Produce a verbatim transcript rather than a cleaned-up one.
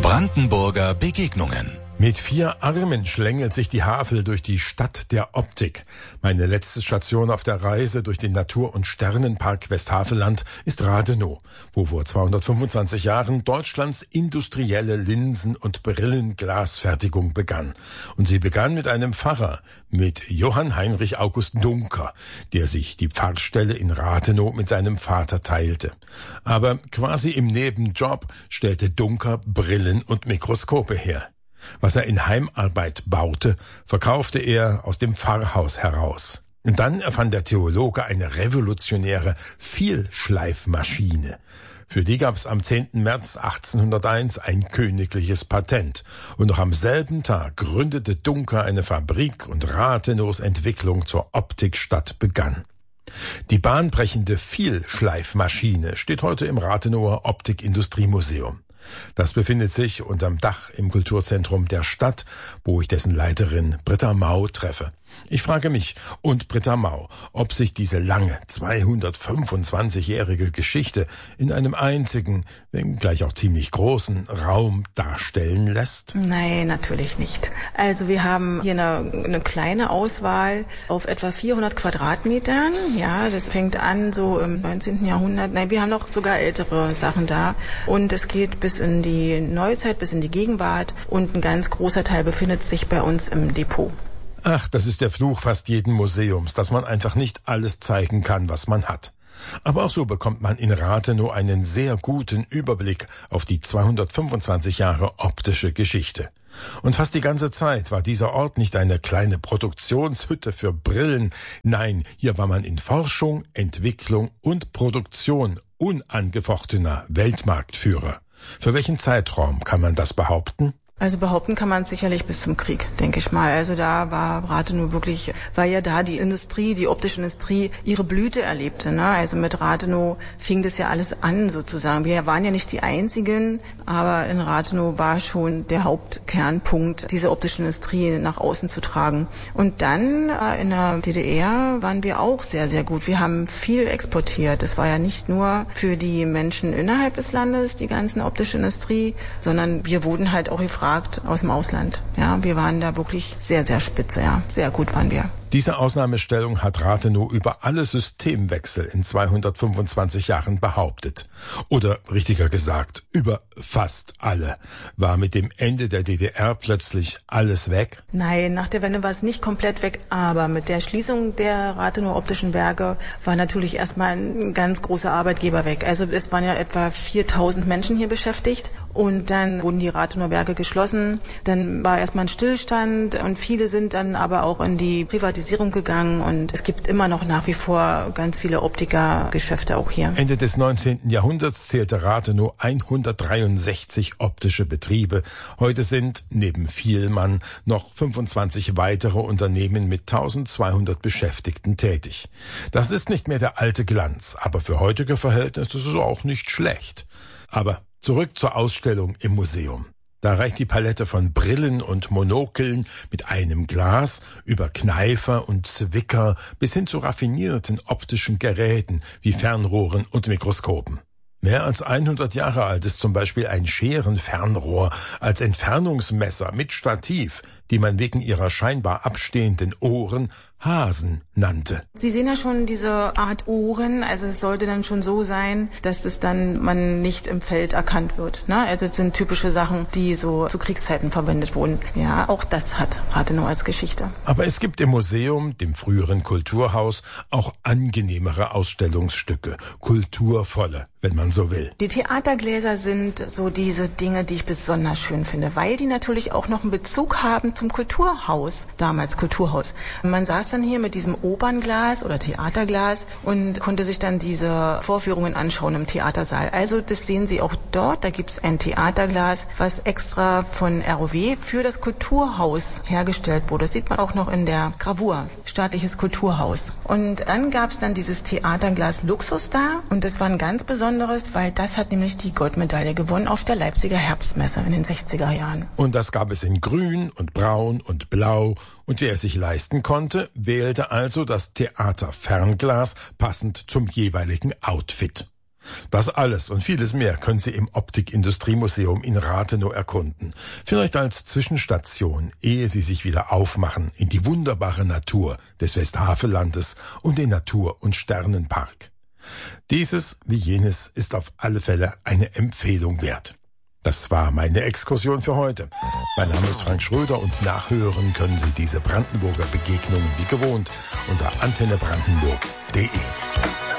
Brandenburger Begegnungen. Mit vier Armen schlängelt sich die Havel durch die Stadt der Optik. Meine letzte Station auf der Reise durch den Natur- und Sternenpark Westhaveland ist Rathenow, wo vor zweihundertfünfundzwanzig Jahren Deutschlands industrielle Linsen- und Brillenglasfertigung begann. Und sie begann mit einem Pfarrer, mit Johann Heinrich August Duncker, der sich die Pfarrstelle in Rathenow mit seinem Vater teilte. Aber quasi im Nebenjob stellte Duncker Brillen und Mikroskope her. Was er in Heimarbeit baute, verkaufte er aus dem Pfarrhaus heraus. Und dann erfand der Theologe eine revolutionäre Vielschleifmaschine. Für die gab es am zehnten März achtzehnhunderteins ein königliches Patent. Und noch am selben Tag gründete Duncker eine Fabrik und Rathenows Entwicklung zur Optikstadt begann. Die bahnbrechende Vielschleifmaschine steht heute im Rathenower Optikindustriemuseum. Das befindet sich unterm Dach im Kulturzentrum der Stadt, wo ich dessen Leiterin Britta Mau treffe. Ich frage mich und Britta Mau, ob sich diese lange, zweihundertfünfundzwanzigjährige Geschichte in einem einzigen, wenngleich auch ziemlich großen Raum darstellen lässt. Nein, natürlich nicht. Also wir haben hier eine, eine kleine Auswahl auf etwa vierhundert Quadratmetern. Ja, das fängt an so im neunzehnten Jahrhundert. Nein, wir haben noch sogar ältere Sachen da. Und es geht bis in die Neuzeit, bis in die Gegenwart. Und ein ganz großer Teil befindet sich bei uns im Depot. Ach, das ist der Fluch fast jeden Museums, dass man einfach nicht alles zeigen kann, was man hat. Aber auch so bekommt man in Rathenow einen sehr guten Überblick auf die zweihundertfünfundzwanzig Jahre optische Geschichte. Und fast die ganze Zeit war dieser Ort nicht eine kleine Produktionshütte für Brillen. Nein, hier war man in Forschung, Entwicklung und Produktion unangefochtener Weltmarktführer. Für welchen Zeitraum kann man das behaupten? Also behaupten kann man sicherlich bis zum Krieg, denke ich mal. Also da war Rathenow wirklich, weil ja da die Industrie, die optische Industrie ihre Blüte erlebte. Ne? Also mit Rathenow fing das ja alles an sozusagen. Wir waren ja nicht die Einzigen, aber in Rathenow war schon der Hauptkernpunkt, diese optische Industrie nach außen zu tragen. Und dann äh, in der D D R waren wir auch sehr, sehr gut. Wir haben viel exportiert. Es war ja nicht nur für die Menschen innerhalb des Landes, die ganze optische Industrie, sondern wir wurden halt auch gefragt, aus dem Ausland. Ja, wir waren da wirklich sehr, sehr spitze, ja. Sehr gut waren wir. Diese Ausnahmestellung hat Rathenow über alle Systemwechsel in zweihundertfünfundzwanzig Jahren behauptet. Oder richtiger gesagt, über fast alle. War mit dem Ende der D D R plötzlich alles weg? Nein, nach der Wende war es nicht komplett weg, aber mit der Schließung der Rathenow Optischen Werke war natürlich erstmal ein ganz großer Arbeitgeber weg. Also es waren ja etwa viertausend Menschen hier beschäftigt und dann wurden die Rathenow Werke geschlossen. Dann war erstmal ein Stillstand und viele sind dann aber auch in die Privatisierung gegangen und es gibt immer noch nach wie vor ganz viele Optikergeschäfte auch hier. Ende des neunzehnten Jahrhunderts zählte Rathenow hundertdreiundsechzig optische Betriebe. Heute sind neben Vielmann noch fünfundzwanzig weitere Unternehmen mit eintausendzweihundert Beschäftigten tätig. Das ist nicht mehr der alte Glanz, aber für heutige Verhältnisse ist es auch nicht schlecht. Aber zurück zur Ausstellung im Museum. Da reicht die Palette von Brillen und Monokeln mit einem Glas über Kneifer und Zwicker bis hin zu raffinierten optischen Geräten wie Fernrohren und Mikroskopen. Mehr als hundert Jahre alt ist zum Beispiel ein Scherenfernrohr als Entfernungsmesser mit Stativ, die man wegen ihrer scheinbar abstehenden Ohren Hasen nannte. Sie sehen ja schon diese Art Ohren, also es sollte dann schon so sein, dass es dann man nicht im Feld erkannt wird. Ne? Also es sind typische Sachen, die so zu Kriegszeiten verwendet wurden. Ja, auch das hat Rathenow als Geschichte. Aber es gibt im Museum, dem früheren Kulturhaus, auch angenehmere Ausstellungsstücke, kulturvolle, wenn man so will. Die Theatergläser sind so diese Dinge, die ich besonders schön finde, weil die natürlich auch noch einen Bezug haben zum Kulturhaus, damals Kulturhaus. Man saß dann hier mit diesem Opernglas oder Theaterglas und konnte sich dann diese Vorführungen anschauen im Theatersaal. Also das sehen Sie auch dort, da gibt es ein Theaterglas, was extra von R O W für das Kulturhaus hergestellt wurde. Das sieht man auch noch in der Gravur, staatliches Kulturhaus. Und dann gab es dann dieses Theaterglas Luxus da und das war ein ganz besonderes, weil das hat nämlich die Goldmedaille gewonnen auf der Leipziger Herbstmesse in den sechziger Jahren. Und das gab es in grün und braun und blau. Und wer es sich leisten konnte, wählte also das Theaterfernglas passend zum jeweiligen Outfit. Das alles und vieles mehr können Sie im Optik-Industriemuseum in Rathenow erkunden. Vielleicht als Zwischenstation, ehe Sie sich wieder aufmachen in die wunderbare Natur des Westhavelandes und den Natur- und Sternenpark. Dieses wie jenes ist auf alle Fälle eine Empfehlung wert. Das war meine Exkursion für heute. Mein Name ist Frank Schröder und nachhören können Sie diese Brandenburger Begegnungen wie gewohnt unter antenne brandenburg punkt de.